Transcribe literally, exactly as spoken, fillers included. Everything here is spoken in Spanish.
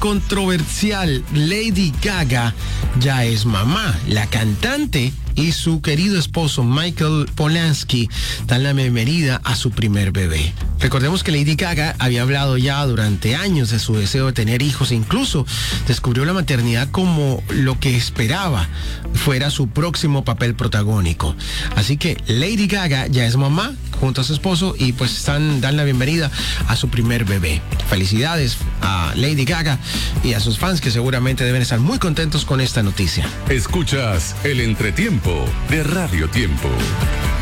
controversial. Lady Gaga ya es mamá. La cantante y su querido esposo Michael Polanski dan la bienvenida a su primer bebé. Recordemos que Lady Gaga había hablado ya durante años de su deseo de tener hijos e incluso descubrió la maternidad como lo que esperaba fuera su próximo papel protagónico. Así que Lady Gaga ya es mamá junto a su esposo y pues están dan la bienvenida a su primer bebé. Felicidades a Lady Gaga y a sus fans que seguramente deben estar muy contentos con esta noticia. Escuchas el entretiempo de Radio Tiempo.